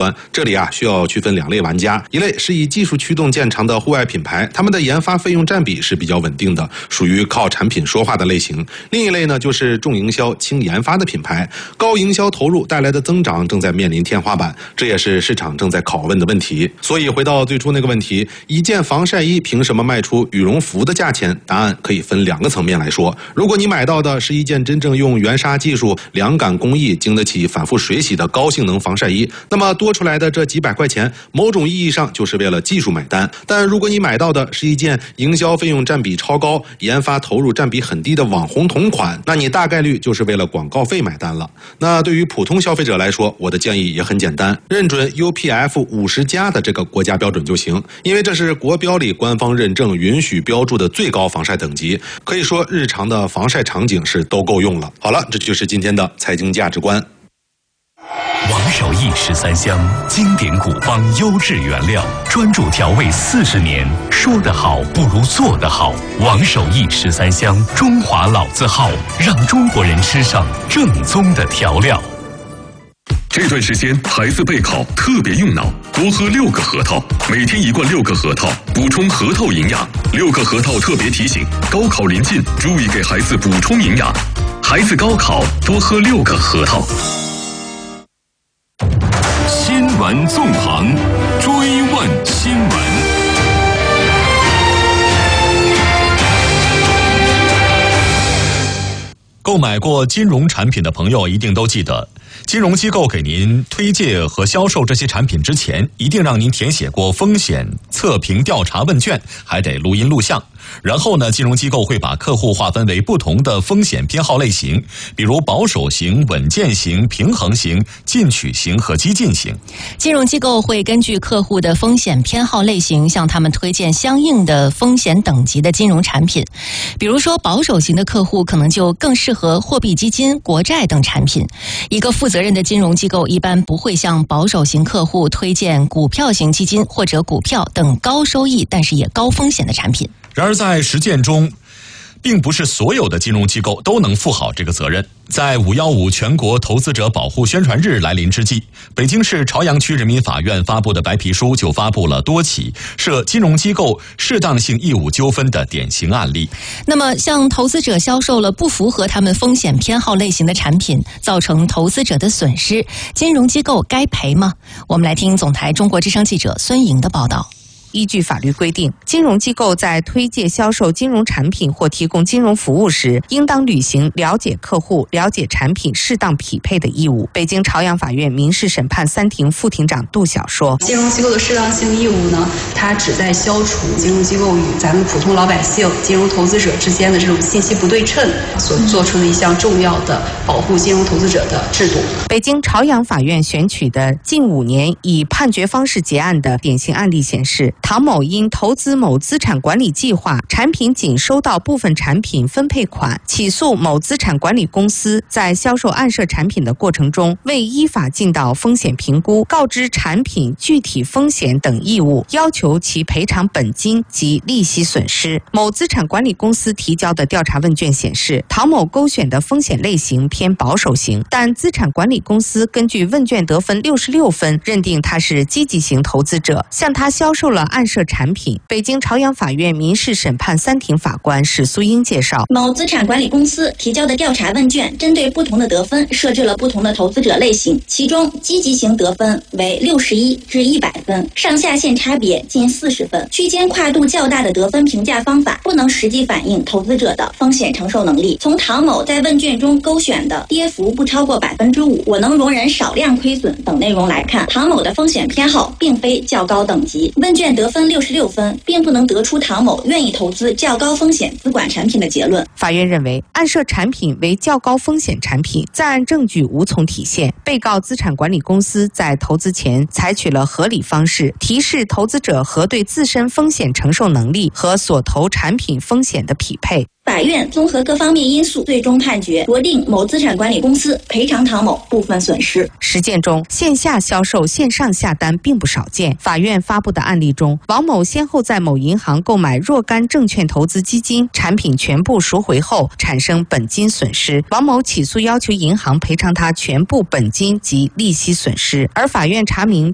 关。这里需要区分2类玩家，一类是以技术驱动见长的户外品牌，他们的研发费用占比是比较稳定的，属于靠产品说话的类型。另一类呢，就是重营销轻研发的品牌，高营销投入带来的增长正在面临天花板，这也是市场正在拷问的问题。所以回到最初那个问题，一件防晒衣凭什么卖出羽绒服的价钱？答案可以分2个层面来说。如果你买到的是一件真正用原纱技术、凉感工艺、经得起反复水洗的高性能防晒衣，那么多出来的这几百块钱，某种意义上就是为了技术买单。但如果你买到的是一件营销费用占比超高、研发投入占比很低的网红同款，那你大概率就是为了广告费买单了。那对于普通消费者来说，我的建议也很简单，认准 UPF50+的这个国家标准就行，因为这是国标里官方认证允许标注的最高防晒等级，可以说日常的防晒场景是都够用了。好了，这就是今天的财经价值观。 王守义13香，经典古方，优质原料，专注调味40年。说得好不如做得好。王守义13香，中华老字号，让中国人吃上正宗的调料。 这段时间孩子备考特别用脑，多喝6个核桃，每天1罐6个核桃，补充核桃营养。6个核桃特别提醒，高考临近，注意给孩子补充营养。孩子高考多喝6个核桃。 新闻纵横，追问新闻。购买过金融产品的朋友一定都记得，金融机构给您推介和销售这些产品之前，一定让您填写过风险测评调查问卷，还得录音录像。然后呢，金融机构会把客户划分为不同的风险偏好类型，比如保守型、稳健型、平衡型、进取型和激进型。 金融机构会根据客户的风险偏好类型，向他们推荐相应的风险等级的金融产品。比如说，保守型的客户可能就更适合货币基金、国债等产品。一个负责任的金融机构一般不会向保守型客户推荐股票型基金或者股票等高收益但是也高风险的产品。 然而在实践中，并不是所有的金融机构都能负好这个责任。在515全国投资者保护宣传日来临之际，北京市朝阳区人民法院发布的白皮书就发布了多起涉金融机构适当性义务纠纷的典型案例。 那么，向投资者销售了不符合他们风险偏好类型的产品，造成投资者的损失，金融机构该赔吗？我们来听总台中国之声记者孙莹的报道。 依据法律规定，金融机构在推介销售金融产品或提供金融服务时，应当履行了解客户、了解产品适当匹配的义务。北京朝阳法院民事审判3庭副庭长杜晓说：“ 金融机构的适当性义务呢，它旨在消除金融机构与咱们普通老百姓、金融投资者之间的这种信息不对称所做出的一项重要的保护金融投资者的制度。” 北京朝阳法院选取的近5年以判决方式结案的典型案例显示，唐某因投资某资产管理计划产品仅收到部分产品分配款，起诉某资产管理公司在销售暗设产品的过程中未依法尽到风险评估、告知产品具体风险等义务，要求其赔偿本金及利息损失。某资产管理公司提交的调查问卷显示，唐某勾选的风险类型偏保守型，但资产管理公司根据问卷得分66分，认定他是积极型投资者，向他销售了暗设产品。北京朝阳法院民事审判3庭法官史素英介绍， 某资产管理公司提交的调查问卷针对不同的得分设置了不同的投资者类型，其中积极型得分为61至100分，上下限差别近40分，区间跨度较大的得分评价方法不能实际反映投资者的风险承受能力。从唐某在问卷中勾选的跌幅不超过5%，我能容忍少量亏损等内容来看，唐某的风险偏好并非较高等级。问卷得分66分，并不能得出唐某愿意投资较高风险资管产品的结论。 法院认为，暗设产品为较高风险产品，在案证据无从体现。被告资产管理公司在投资前采取了合理方式，提示投资者核对自身风险承受能力和所投产品风险的匹配。 法院综合各方面因素，最终判决酌定某资产管理公司赔偿唐某部分损失。 实践中，线下销售、线上下单并不少见。法院发布的案例中，王某先后在某银行购买若干证券投资基金，产品全部赎回后产生本金损失，王某起诉要求银行赔偿他全部本金及利息损失。而法院查明